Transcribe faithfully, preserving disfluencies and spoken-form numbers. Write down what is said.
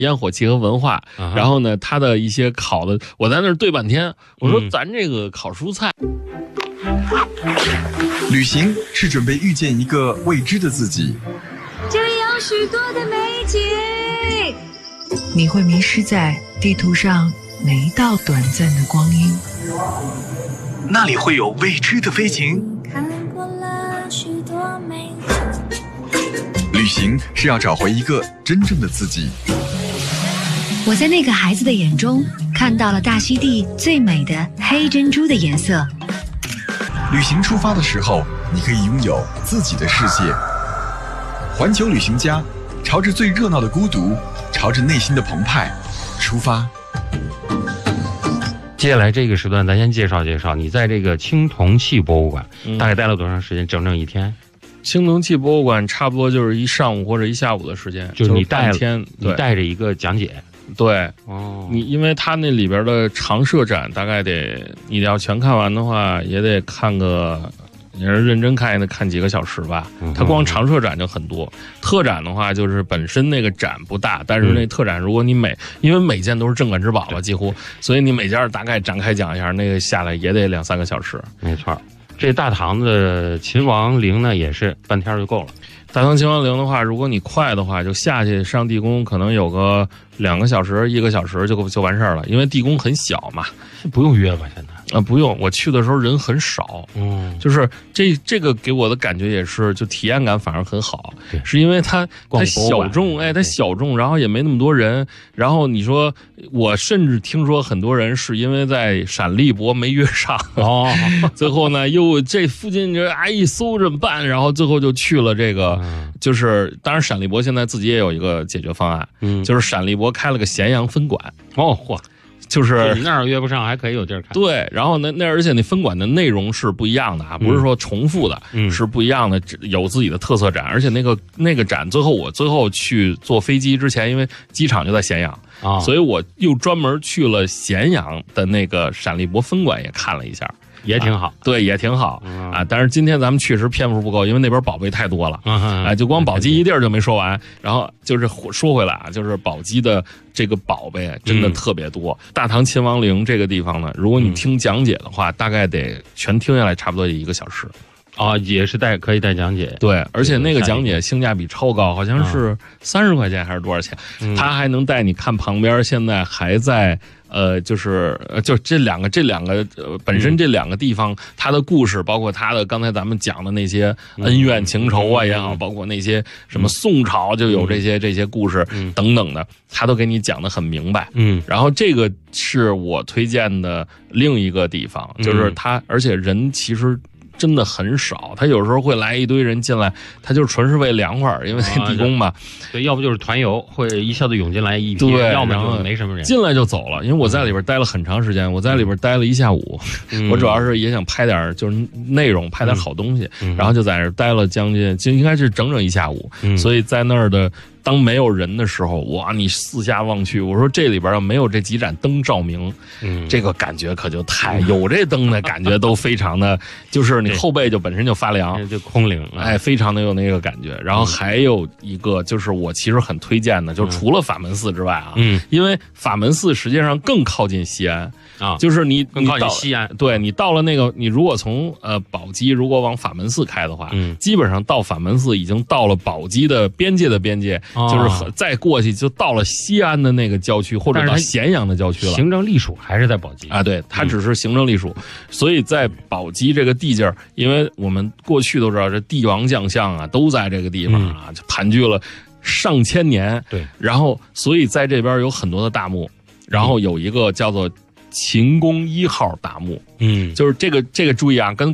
烟火气和文化。Uh-huh. 然后呢，它的一些烤的，我在那儿对半天，我说咱这个烤蔬菜。 嗯、旅行是准备遇见一个未知的自己， 这里有许多的美景， 你会迷失在地图上每一道短暂的光阴。 那里会有未知的飞行。 看过了许多美景。 旅行是要找回一个真正的自己。 我在那个孩子的眼中看到了大溪地最美的黑珍珠的颜色。 旅行出发的时候，你可以拥有自己的世界。环球旅行家，朝着最热闹的孤独，朝着内心的澎湃出发。 接下来这个时段咱先介绍介绍你在这个青铜器博物馆、嗯、大概待了多长时间？整整一天。 青铜器博物馆差不多就是一上午或者一下午的时间， 就是你带了、 就是、天你带着一个讲解。 对哦， 你因为它那里边的常设展大概得你要全看完的话也得看个你是认真看也得看几个小时吧。它光常设展就很多、嗯、特展的话就是本身那个展不大，但是那特展如果你每因为每件都是镇馆之宝了几乎，所以你每件大概展开讲一下，那个下来也得两三个小时。 没错，这大唐的秦王陵呢也是半天就够了。 大唐秦王陵的话，如果你快的话，就下去上地宫，可能有个两个小时、一个小时就就完事儿了，因为地宫很小嘛， 不用约吧？现在啊、呃，不用。我去的时候人很少，嗯，就是这这个给我的感觉也是，就体验感反而很好，是因为它它小众，哎，它小众，然后也没那么多人，然后你说我甚至听说很多人是因为在陕历博没约上，哦，最后呢又这附近这哎一搜怎么办？然后最后就去了这个。嗯、就是当然陕历博现在自己也有一个解决方案，嗯，就是陕历博开了个咸阳分馆。 哦嚯， 就是你那儿约不上还可以有地儿看。 对，然后呢那而且那分馆的内容是不一样的啊，不是说重复的，嗯，是不一样的，有自己的特色展。而且那个那个展最后我最后去坐飞机之前，因为机场就在咸阳啊，所以我又专门去了咸阳的那个陕历博分馆也看了一下。 也挺好、 啊，对，也挺好、嗯、啊。但是今天咱们确实篇幅不够，因为那边宝贝太多了，嗯、啊，就光宝鸡一地儿就没说完。然后就是说回来啊，就是宝鸡的这个宝贝真的特别多。嗯、大唐秦王陵这个地方呢，如果你听讲解的话，嗯、大概得全听下来差不多一个小时。 啊、哦，也是带可以带讲解， 对，而且那个讲解性价比超高，好像是三十块钱还是多少钱？嗯、他还能带你看旁边现在还在呃，就是就这两个这两个呃本身这两个地方，它的故事，包括它的刚才咱们讲的那些恩怨情仇啊也好，嗯、包括那些什么宋朝就有这些、嗯、这些故事、嗯、等等的，他都给你讲得很明白。嗯，然后这个是我推荐的另一个地方，就是它，而且人其实。真的很少，他有时候会来一堆人进来，他就是纯是为凉快儿，因为那地宫嘛、啊， 对，要不就是团游，会一下子涌进来一批， 对， 要么就没什么人， 进来就走了。因为我在里边待了很长时间，我在里边待了一下午，嗯、我主要是也想拍点就是内容，拍点好东西，嗯、然后就在那儿待了将近，就应该是整整一下午，嗯、所以在那儿的。当没有人的时候，哇！你四下望去，我说这里边要没有这几盏灯照明，嗯，这个感觉可就太有这灯的感觉都非常的，就是你后背就本身就发凉， 就空灵了， 哎，非常的有那个感觉。然后还有一个就是我其实很推荐的，就除了法门寺之外啊，嗯，因为法门寺实际上更靠近西安啊，就是你更靠近西安， 对你到了那个，你如果从呃宝鸡如果往法门寺开的话，嗯，基本上到法门寺已经到了宝鸡的边界的边界。就是再过去就到了西安的那个郊区，或者到咸阳的郊区了。 行政隶属还是在宝鸡啊？对，它只是行政隶属，嗯、所以在宝鸡这个地界儿，因为我们过去都知道，这帝王将相啊都在这个地方啊，就盘踞了上千年。 对， 然后所以在这边有很多的大墓，然后有一个叫做秦公一号大墓，嗯，就是这个这个注意啊，跟